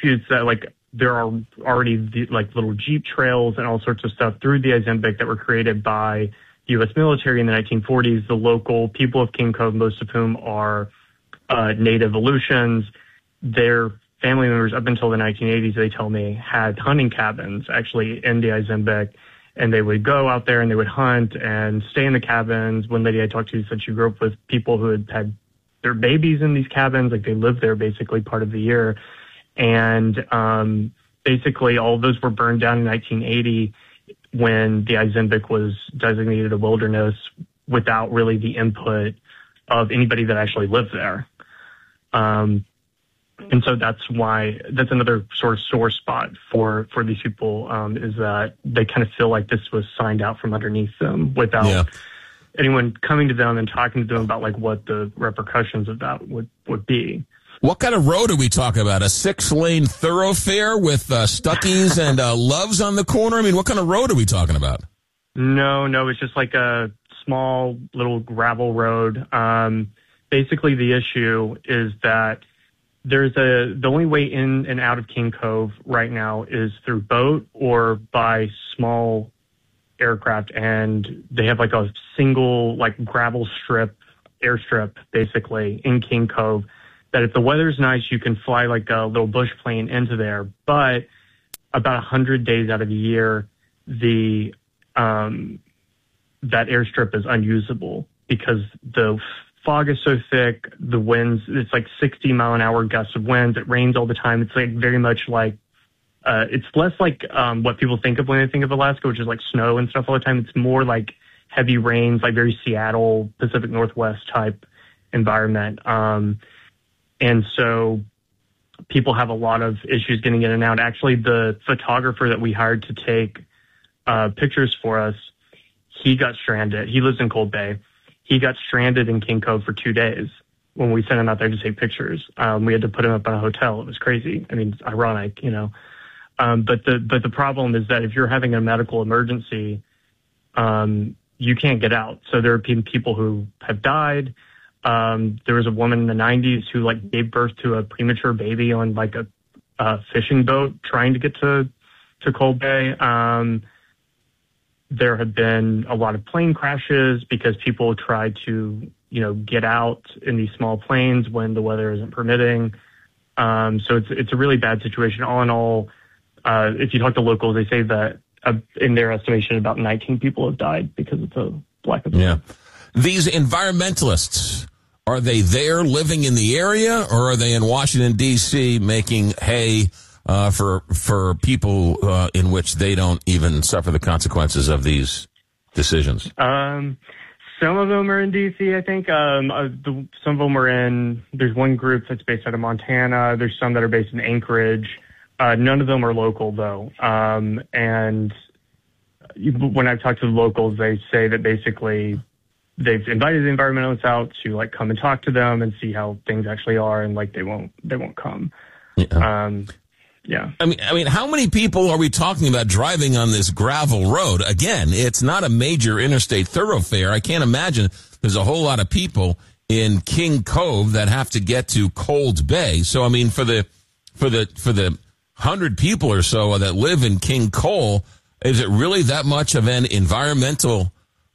disputes that like there are already like little jeep trails and all sorts of stuff through the Izembeek that were created by the U.S. military in the 1940s. The local people of King Cove, most of whom are native Aleutians, their family members up until the 1980s, they tell me, had hunting cabins actually in the Izembeek. And they would go out there and they would hunt and stay in the cabins. One lady I talked to said she grew up with people who had their babies in these cabins. Like they lived there basically part of the year. And basically all of those were burned down in 1980 when the Izembeek was designated a wilderness without really the input of anybody that actually lived there. And so that's another sort of sore spot for these people, is that they kind of feel like this was signed out from underneath them without anyone coming to them and talking to them about like what the repercussions of that would be. What kind of road are we talking about? A 6-lane thoroughfare with Stuckey's and Love's on the corner? I mean, what kind of road are we talking about? No, it's just like a small little gravel road. Basically, the issue is that the only way in and out of King Cove right now is through boat or by small aircraft, and they have like a single like gravel airstrip basically in King Cove that if the weather's nice you can fly like a little bush plane into there, but about 100 days out of the year that airstrip is unusable because the fog is so thick, the winds, it's like 60-mile-an-hour gusts of winds. It rains all the time. It's like very much like, it's less like what people think of when they think of Alaska, which is like snow and stuff all the time. It's more like heavy rains, like very Seattle, Pacific Northwest type environment. And so people have a lot of issues getting in and out. Actually, the photographer that we hired to take pictures for us, he got stranded. He lives in Cold Bay. He got stranded in King Cove for 2 days when we sent him out there to take pictures. We had to put him up in a hotel. It was crazy. I mean, it's ironic, you know. But the problem is that if you're having a medical emergency, you can't get out. So there have been people who have died. There was a woman in the 90s who like gave birth to a premature baby on like a fishing boat trying to get to Cold Bay. There have been a lot of plane crashes because people try to, you know, get out in these small planes when the weather isn't permitting. So it's a really bad situation. All in all, if you talk to locals, they say that in their estimation, about 19 people have died because of the lack of. Yeah. These environmentalists, are they there living in the area, or are they in Washington, D.C. making hay for people in which they don't even suffer the consequences of these decisions? Some of them are in D.C., I think. Some of them are there's one group that's based out of Montana. There's some that are based in Anchorage. None of them are local, though. And when I've talked to the locals, they say that basically they've invited the environmentalists out to like come and talk to them and see how things actually are, and like they won't come. Yeah. Yeah. I mean, how many people are we talking about driving on this gravel road? Again, it's not a major interstate thoroughfare. I can't imagine there's a whole lot of people in King Cove that have to get to Cold Bay. So, I mean, for the 100 people or so that live in King Cole, is it really that much of an environmental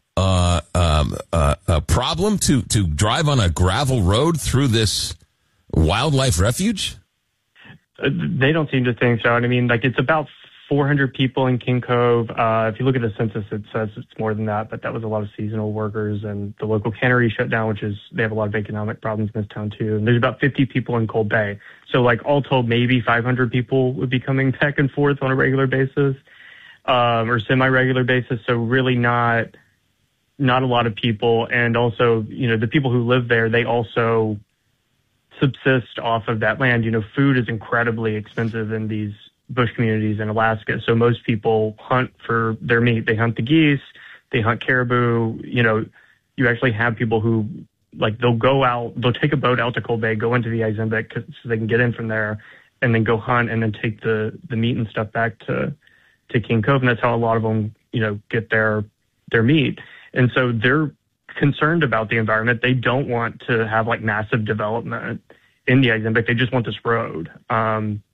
problem to drive on a gravel road through this wildlife refuge? They don't seem to think so. And I mean, like, it's about 400 people in King Cove. If you look at the census, it says it's more than that, but that was a lot of seasonal workers, and the local cannery shut down, they have a lot of economic problems in this town too. And there's about 50 people in Cold Bay. So like all told, maybe 500 people would be coming back and forth on a regular basis, or semi-regular basis. So really not a lot of people. And also, you know, the people who live there, they also subsist off of that land. You know, food is incredibly expensive in these bush communities in Alaska. So most people hunt for their meat. They hunt the geese, they hunt caribou. You know, you actually have people who, like, they'll take a boat out to Cold Bay, go into the Izembeek so they can get in from there, and then go hunt and then take the meat and stuff back to King Cove. And that's how a lot of them, you know, get their meat. And so they're concerned about the environment. They don't want to have like massive development in the Izembeek. They just want this road. And